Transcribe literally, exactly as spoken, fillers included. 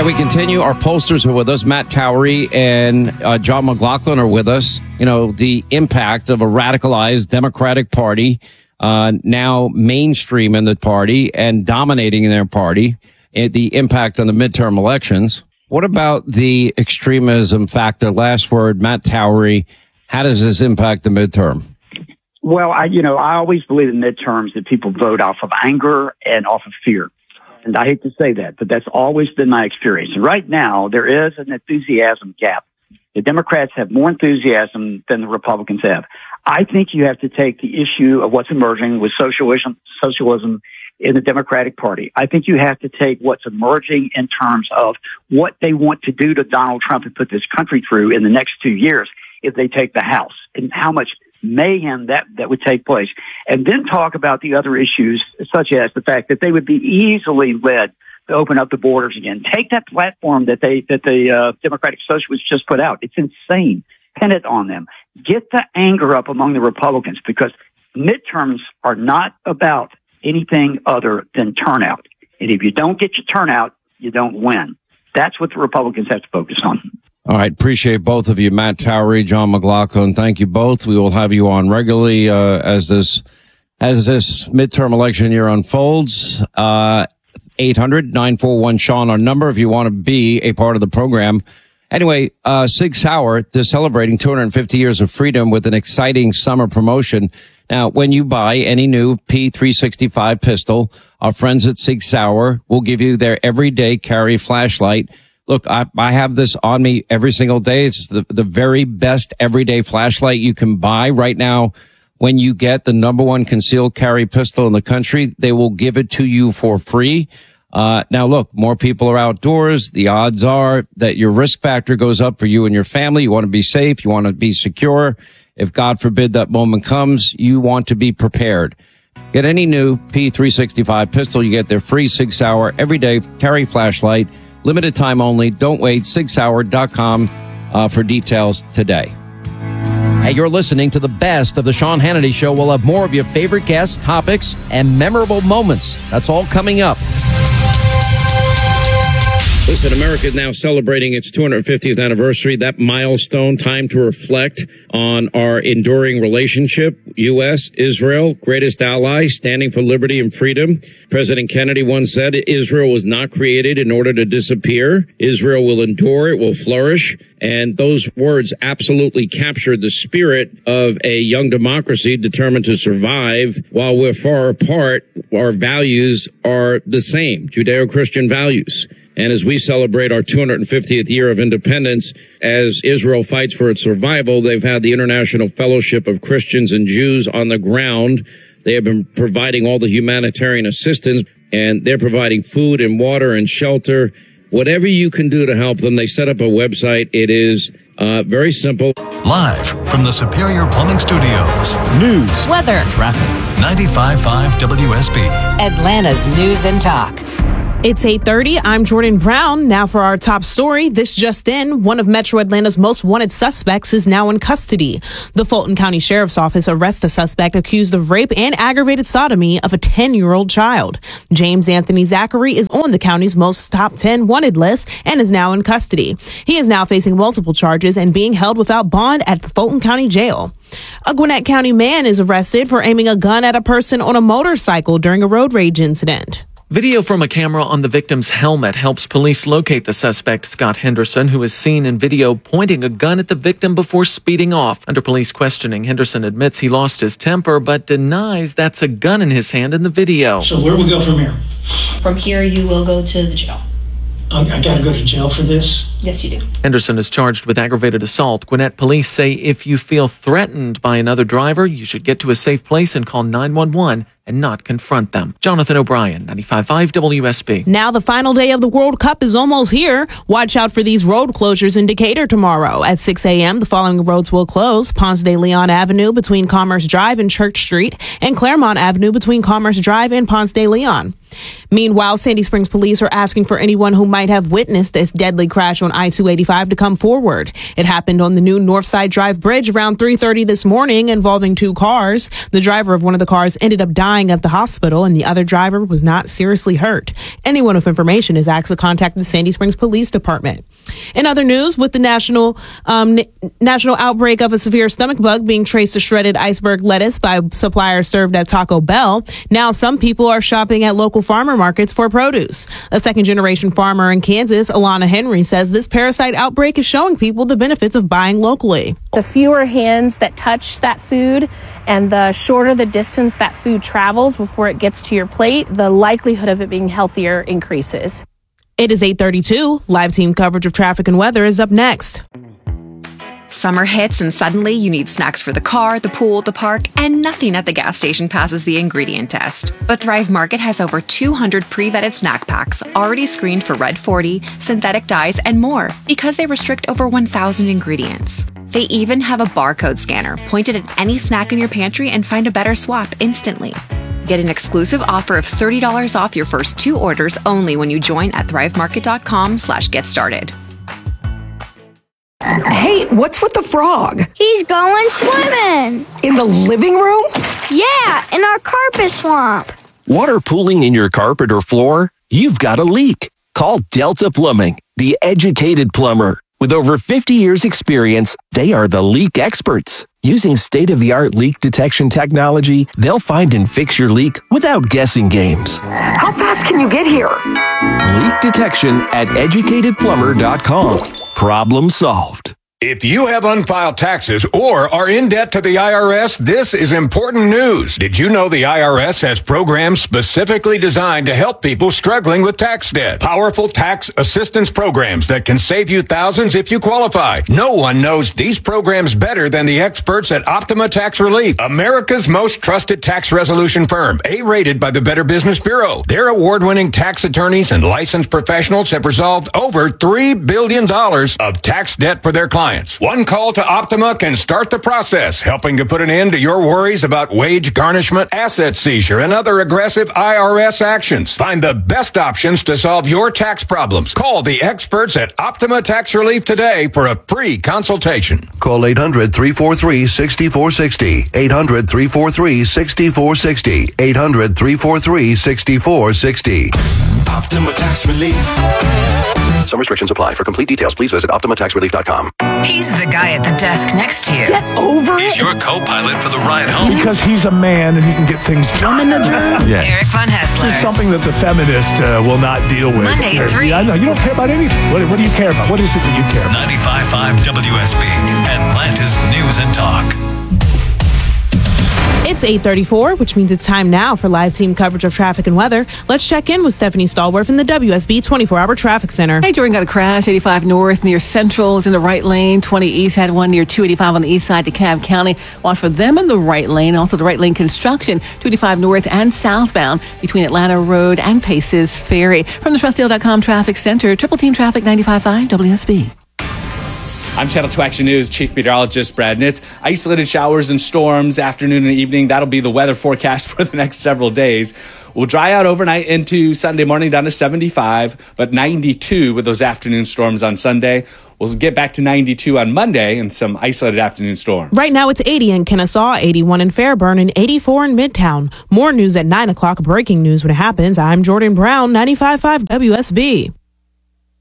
we continue. Our pollsters are with us. Matt Towery and uh, John McLaughlin are with us. You know, the impact of a radicalized Democratic Party, uh, now mainstream in the party and dominating in their party, and the impact on the midterm elections. What about the extremism factor? Last word, Matt Towery. How does this impact the midterm? Well, I, you know, I always believe in midterms that people vote off of anger and off of fear. And I hate to say that, but that's always been my experience. And right now, there is an enthusiasm gap. The Democrats have more enthusiasm than the Republicans have. I think you have to take the issue of what's emerging with socialism, socialism in the Democratic Party. I think you have to take what's emerging in terms of what they want to do to Donald Trump and put this country through in the next two years if they take the House, and how much mayhem that, that would take place. And then talk about the other issues, such as the fact that they would be easily led to open up the borders again. Take that platform that they that the uh, Democratic Socialists just put out. It's insane. Pin it on them. Get the anger up among the Republicans, because midterms are not about anything other than turnout. And if you don't get your turnout, you don't win. That's what the Republicans have to focus on. All right. Appreciate both of you, Matt Towery, John McLaughlin. Thank you both. We will have you on regularly uh, as this as this midterm election year unfolds. Uh, eight hundred, nine four one, Sean, our number if you want to be a part of the program. Anyway, uh, Sig Sauer, they're celebrating two hundred fifty years of freedom with an exciting summer promotion. Now, when you buy any new P three sixty-five pistol, our friends at Sig Sauer will give you their everyday carry flashlight. Look, I, I have this on me every single day. It's the, the very best everyday flashlight you can buy right now. When you get the number one concealed carry pistol in the country, they will give it to you for free. Uh, now look, more people are outdoors. The odds are that your risk factor goes up for you and your family. You want to be safe. You want to be secure. If God forbid that moment comes, you want to be prepared. Get any new P three sixty-five pistol. You get their free Sig Sauer everyday carry flashlight. Limited time only. Don't wait. sig sauer dot com uh, for details today. Hey, you're listening to the best of the Sean Hannity Show. We'll have more of your favorite guests, topics, and memorable moments. That's all coming up. Listen, America is now celebrating its two hundred fiftieth anniversary, that milestone, time to reflect on our enduring relationship. U S, Israel, greatest ally, standing for liberty and freedom. President Kennedy once said, Israel was not created in order to disappear. Israel will endure, it will flourish. And those words absolutely captured the spirit of a young democracy determined to survive. While we're far apart, our values are the same, Judeo-Christian values. And as we celebrate our two hundred fiftieth year of independence, as Israel fights for its survival, they've had the International Fellowship of Christians and Jews on the ground. They have been providing all the humanitarian assistance, and they're providing food and water and shelter. Whatever you can do to help them, they set up a website. It is uh, very simple. Live from the Superior Plumbing Studios. News, weather, traffic. ninety-five point five W S B. Atlanta's News and Talk. It's eight thirty. I'm Jordan Brown. Now for our top story. This just in. One of Metro Atlanta's most wanted suspects is now in custody. The Fulton County Sheriff's Office arrests a suspect accused of rape and aggravated sodomy of a ten-year-old child. James Anthony Zachary is on the county's most top ten wanted list and is now in custody. He is now facing multiple charges and being held without bond at the Fulton County Jail. A Gwinnett County man is arrested for aiming a gun at a person on a motorcycle during a road rage incident. Video from a camera on the victim's helmet helps police locate the suspect, Scott Henderson, who is seen in video pointing a gun at the victim before speeding off. Under police questioning, Henderson admits he lost his temper, but denies that's a gun in his hand in the video. So where do we go from here? From here, you will go to the jail. I, I gotta go to jail for this? Yes, you do. Henderson is charged with aggravated assault. Gwinnett police say if you feel threatened by another driver, you should get to a safe place and call nine one one and not confront them. Jonathan O'Brien, ninety-five point five W S B. Now the final day of the World Cup is almost here. Watch out for these road closures in Decatur tomorrow. At six a.m., the following roads will close: Ponce de Leon Avenue between Commerce Drive and Church Street, and Claremont Avenue between Commerce Drive and Ponce de Leon. Meanwhile, Sandy Springs police are asking for anyone who might have witnessed this deadly crash on on I two eighty-five to come forward. It happened on the new Northside Drive Bridge around three thirty this morning, involving two cars. The driver of one of the cars ended up dying at the hospital, and the other driver was not seriously hurt. Anyone with information is asked to contact the Sandy Springs Police Department. In other news, with the national um, n- national outbreak of a severe stomach bug being traced to shredded iceberg lettuce by suppliers served at Taco Bell, now some people are shopping at local farmer markets for produce. A second-generation farmer in Kansas, Alana Henry, says this parasite outbreak is showing people the benefits of buying locally. The fewer hands that touch that food and the shorter the distance that food travels before it gets to your plate, the likelihood of it being healthier increases. It is eight thirty-two. Live team coverage of traffic and weather is up next. Summer hits and suddenly you need snacks for the car, the pool, the park, and nothing at the gas station passes the ingredient test. But Thrive Market has over two hundred pre-vetted snack packs already screened for Red forty, synthetic dyes, and more because they restrict over one thousand ingredients. They even have a barcode scanner pointed at any snack in your pantry and find a better swap instantly. Get an exclusive offer of thirty dollars off your first two orders only when you join at thrivemarket.com slash get started. Hey, what's with the frog? He's going swimming. In the living room? Yeah, in our carpet swamp. Water pooling in your carpet or floor? You've got a leak. Call Delta Plumbing, the educated plumber. With over fifty years experience, they are the leak experts. Using state-of-the-art leak detection technology, they'll find and fix your leak without guessing games. How fast can you get here? Leak detection at educated plumber dot com. Problem solved. If you have unfiled taxes or are in debt to the I R S, this is important news. Did you know the I R S has programs specifically designed to help people struggling with tax debt? Powerful tax assistance programs that can save you thousands if you qualify. No one knows these programs better than the experts at Optima Tax Relief, America's most trusted tax resolution firm, A-rated by the Better Business Bureau. Their award-winning tax attorneys and licensed professionals have resolved over three billion dollars of tax debt for their clients. One call to Optima can start the process, helping to put an end to your worries about wage garnishment, asset seizure, and other aggressive I R S actions. Find the best options to solve your tax problems. Call the experts at Optima Tax Relief today for a free consultation. Call eight hundred, three four three, six four six zero. eight hundred, three four three, six four six zero. eight hundred, three four three, six four six zero. Optima Tax Relief. Some restrictions apply. For complete details, please visit optima tax relief dot com. He's the guy at the desk next to you. Get over He's it. your co-pilot for the ride home. Because he's a man and he can get things done. Yes. Eric Von Hessler. This is something that the feminist uh, will not deal with. Monday at three. Yeah, I know. You don't care about anything. What, what do you care about? What is it that you care about? ninety-five point five W S B, Atlanta's News and Talk. It's eight thirty-four, which means it's time now for live team coverage of traffic and weather. Let's check in with Stephanie Stallworth in the W S B twenty-four hour Traffic Center. Hey, Jordan, got a crash. eighty-five North near Central is in the right lane. twenty East had one near two eighty-five on the east side to DeKalb County. Watch for them in the right lane. Also, the right lane construction, two eighty-five North and southbound between Atlanta Road and Paces Ferry. From the Trustdale dot com Traffic Center, Triple Team Traffic ninety-five point five W S B. I'm Channel two Action News Chief Meteorologist Brad Nitz. Isolated showers and storms afternoon and evening. That'll be the weather forecast for the next several days. We'll dry out overnight into Sunday morning down to seventy-five, but ninety-two with those afternoon storms on Sunday. We'll get back to ninety-two on Monday and some isolated afternoon storms. Right now it's eighty in Kennesaw, eighty-one in Fairburn, and eighty-four in Midtown. More news at nine o'clock. Breaking news when it happens. I'm Jordan Brown, ninety-five point five W S B.